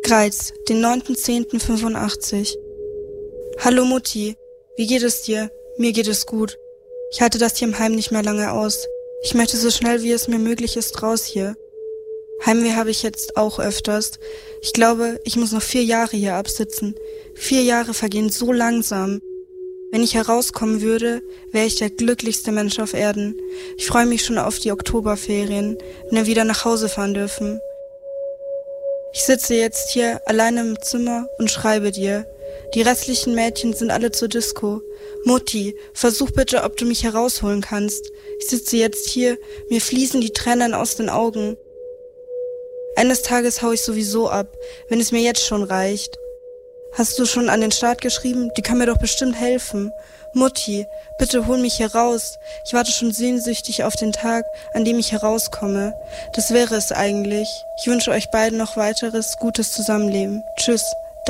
Greiz, den 9.10.85. Hallo Mutti, wie geht es dir? Mir geht es gut. Ich halte das hier im Heim nicht mehr lange aus. Ich möchte so schnell wie es mir möglich ist raus hier. Heimweh habe ich jetzt auch öfters. Ich glaube, ich muss noch 4 Jahre hier absitzen. 4 Jahre vergehen so langsam. Wenn ich herauskommen würde, wäre ich der glücklichste Mensch auf Erden. Ich freue mich schon auf die Oktoberferien, wenn wir wieder nach Hause fahren dürfen. Ich sitze jetzt hier alleine im Zimmer und schreibe dir. Die restlichen Mädchen sind alle zur Disco. Mutti, versuch bitte, ob du mich herausholen kannst. Ich sitze jetzt hier, mir fließen die Tränen aus den Augen. Eines Tages hau ich sowieso ab, wenn es mir jetzt schon reicht. Hast du schon an den Staat geschrieben? Die kann mir doch bestimmt helfen. Mutti, bitte hol mich hier raus. Ich warte schon sehnsüchtig auf den Tag, an dem ich herauskomme. Das wäre es eigentlich. Ich wünsche euch beiden noch weiteres gutes Zusammenleben. Tschüss.